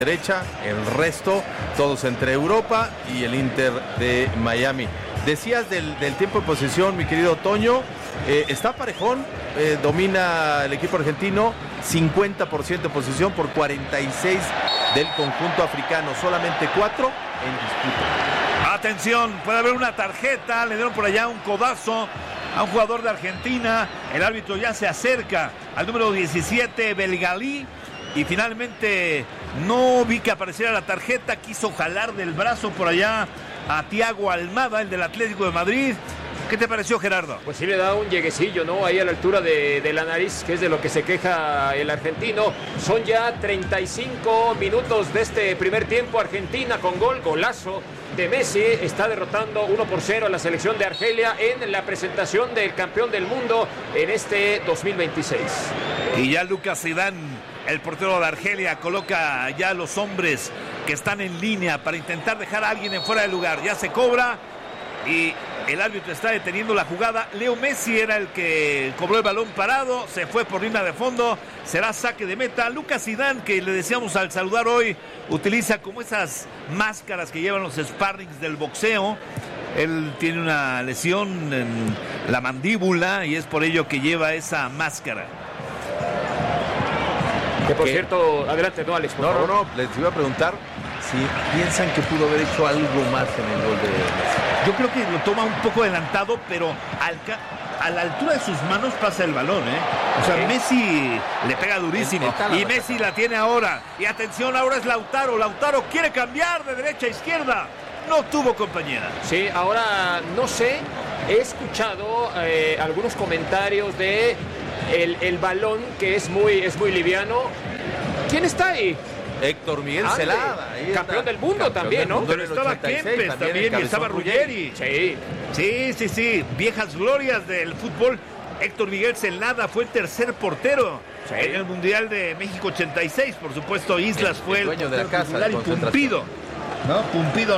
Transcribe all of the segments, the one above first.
derecha, el resto, todos entre Europa y el Inter de Miami. Decías del tiempo de posesión, mi querido Toño, está parejón, domina el equipo argentino, 50% de posesión por 46 del conjunto africano, solamente 4 en disputa. Atención, puede haber una tarjeta, le dieron por allá un codazo a un jugador de Argentina, el árbitro ya se acerca al número 17, Belgalí, y finalmente no vi que apareciera la tarjeta, quiso jalar del brazo por allá a Thiago Almada, el del Atlético de Madrid. ¿Qué te pareció, Gerardo? Pues sí le da un lleguecillo, ¿no? Ahí a la altura de la nariz, que es de lo que se queja el argentino. Son ya 35 minutos de este primer tiempo. Argentina con golazo de Messi. Está derrotando 1-0 a la selección de Argelia en la presentación del campeón del mundo en este 2026. Y ya Lucas Zidane, el portero de Argelia, coloca ya a los hombres que están en línea para intentar dejar a alguien en fuera de lugar. Ya se cobra y el árbitro está deteniendo la jugada. Leo Messi era el que cobró el balón parado, se fue por línea de fondo, será saque de meta. Lucas Zidane, que le decíamos al saludar hoy, utiliza como esas máscaras que llevan los sparrings del boxeo. Él tiene una lesión en la mandíbula y es por ello que lleva esa máscara. Que por cierto, adelante, no, Alex, por favor. No, les iba a preguntar si piensan que pudo haber hecho algo más en el gol de Messi. Yo creo que lo toma un poco adelantado, pero a la altura de sus manos pasa el balón, ¿eh? O sea, Messi le pega durísimo. Y Messi la tiene ahora. Y atención, ahora es Lautaro. Lautaro quiere cambiar de derecha a izquierda. No tuvo compañera. Sí, ahora no sé. He escuchado algunos comentarios de el balón que es muy liviano. ¿Quién está ahí? Héctor Miguel Celada, campeón del mundo también, ¿no? Pero estaba Kempes también y estaba Ruggeri. Sí, viejas glorias del fútbol. Héctor Miguel Celada fue el tercer portero en el Mundial de México 86. Por supuesto, Islas fue el dueño de la casa y Pumpido, ¿no? Pumpido.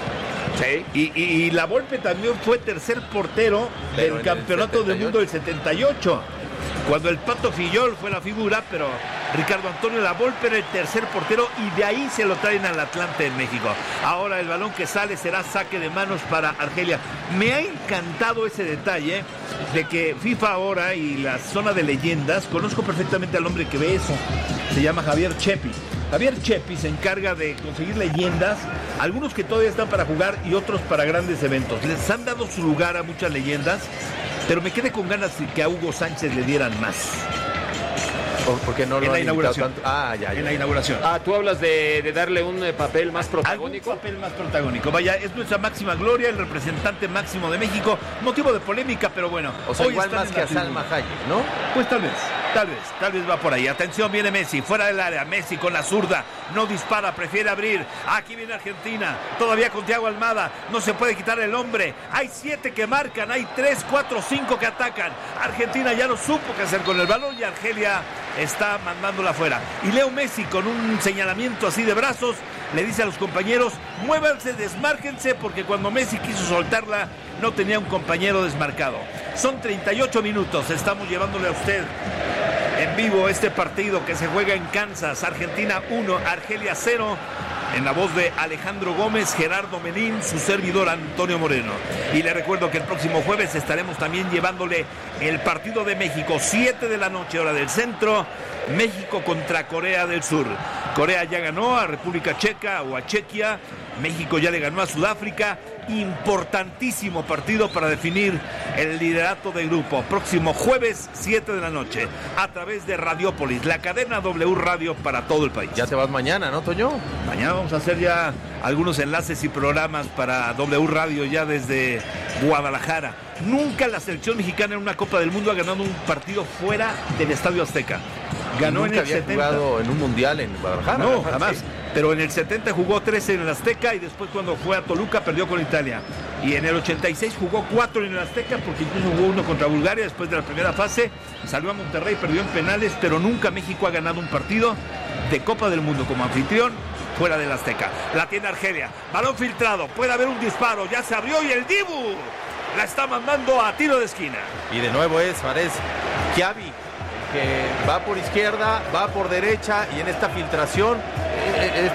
Sí. Y La Volpe también fue tercer portero del Campeonato del Mundo del 78. Cuando el Pato Fillol fue la figura, pero Ricardo Antonio La Volpe era el tercer portero y de ahí se lo traen al Atlante en México. Ahora el balón que sale será saque de manos para Argelia. Me ha encantado ese detalle de que FIFA ahora y la zona de leyendas, conozco perfectamente al hombre que ve eso, se llama Javier Chepi. Javier Chepi se encarga de conseguir leyendas, algunos que todavía están para jugar y otros para grandes eventos. Les han dado su lugar a muchas leyendas, pero me quedé con ganas de que a Hugo Sánchez le dieran más. Porque no lo han invitado tanto. En la inauguración. Tú hablas de darle un papel más protagónico. Un papel más protagónico. Vaya, es nuestra máxima gloria, el representante máximo de México. Motivo de polémica, pero bueno. O sea, igual más que a Salma Hayek, ¿no? Pues tal vez va por ahí. Atención, viene Messi, fuera del área. Messi con la zurda, no dispara, prefiere abrir. Aquí viene Argentina, todavía con Thiago Almada. No se puede quitar el hombre. Hay 7 que marcan, hay 3, 4, 5 que atacan. Argentina ya no supo qué hacer con el balón y Argelia está mandándola afuera. Y Leo Messi con un señalamiento así de brazos le dice a los compañeros: muévanse, desmárquense, porque cuando Messi quiso soltarla no tenía un compañero desmarcado. Son 38 minutos, estamos llevándole a usted en vivo este partido que se juega en Kansas. Argentina 1, Argelia 0. En la voz de Alejandro Gómez, Gerardo Melín, su servidor Antonio Moreno. Y le recuerdo que el próximo jueves estaremos también llevándole el partido de México, 7 de la noche, hora del centro. México contra Corea del Sur. Corea ya ganó a República Checa o a Chequia. México ya le ganó a Sudáfrica. Importantísimo partido para definir el liderato del grupo. Próximo jueves, 7 de la noche, a través de Radiópolis, la cadena W Radio para todo el país. Ya te vas mañana, ¿no, Toño? Mañana vamos a hacer ya algunos enlaces y programas para W Radio ya desde Guadalajara. Nunca la selección mexicana en una Copa del Mundo ha ganado un partido fuera del Estadio Azteca. Ganó nunca en el había 70. Jugado en un mundial en Guadalajara. No, jamás. Sí. Pero en el 70 jugó 13 en el Azteca y después cuando fue a Toluca perdió con Italia. Y en el 86 jugó 4 en el Azteca porque incluso jugó 1 contra Bulgaria después de la primera fase. Salió a Monterrey, perdió en penales, pero nunca México ha ganado un partido de Copa del Mundo como anfitrión fuera del Azteca. La tiene Argelia. Balón filtrado. Puede haber un disparo. Ya se abrió y el Dibu la está mandando a tiro de esquina. Y de nuevo es Fares Chiavi, que va por izquierda, va por derecha y en esta filtración